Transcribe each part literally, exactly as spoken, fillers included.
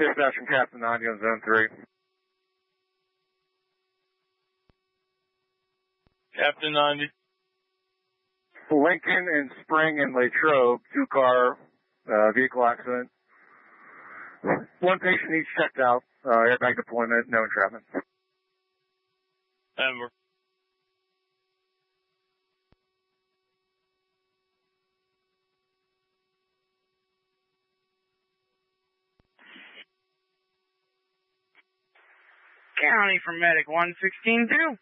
Dispatch from Captain ninety on zone three. Captain ninety. Lincoln and Spring and Latrobe, two car uh, vehicle accident. One patient each checked out. Uh, airbag deployment, no entrapment. And we're County from Medic one sixteen two.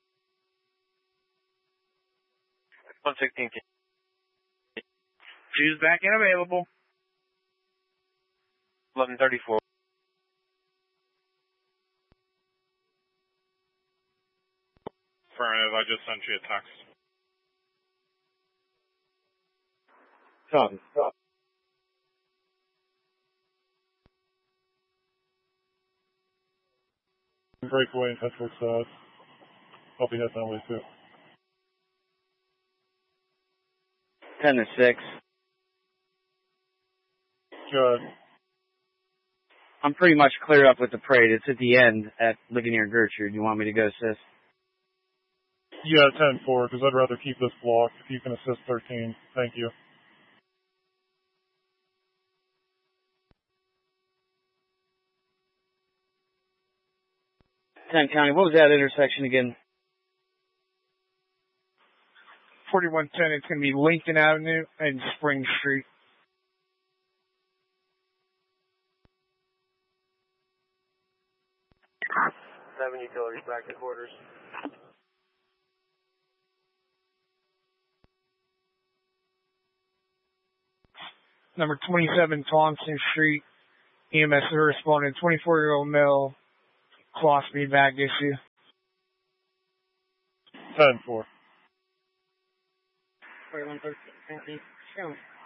one sixteen. Choose back and available. eleven thirty-four. Affirmative, I just sent you a text. Copy. Copy. Breakaway in Tesla South. Copy that down way too. ten to six. Good. I'm pretty much clear up with the parade. It's at the end at Ligonier Gertrude. You want me to go, sis? Yeah, ten four, because I'd rather keep this blocked. If you can assist thirteen, thank you. ten County, what was that intersection again? forty-one ten, it's going to be Lincoln Avenue and Spring Street. Seven utilities back to quarters. Number twenty-seven Thompson Street, E M S responding, twenty-four-year-old male, claw speed back issue. ten four. forty-one thirteen,